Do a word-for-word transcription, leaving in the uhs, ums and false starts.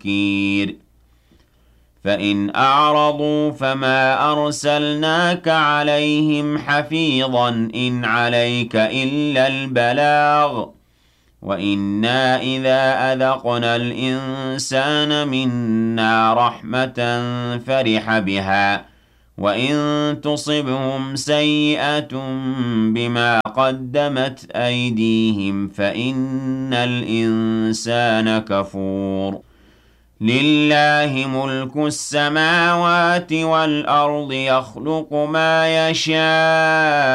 نَكِيرٌ فَإِنْ أَعْرَضُوا فَمَا أَرْسَلْنَاكَ عَلَيْهِمْ حَفِيظًا إِنْ عَلَيْكَ إِلَّا الْبَلَاغُ وَإِنَّا إِذَا أَذَقْنَا الْإِنسَانَ مِنَّا رَحْمَةً فَرِحَ بِهَا وَإِن تُصِبْهُمْ سَيِّئَةٌ بِمَا قَدَّمَتْ أَيْدِيهِمْ فَإِنَّ الْإِنسَانَ كَفُورٌ لِلَّهِ مُلْكُ السَّمَاوَاتِ وَالْأَرْضِ يَخْلُقُ مَا يَشَاءُ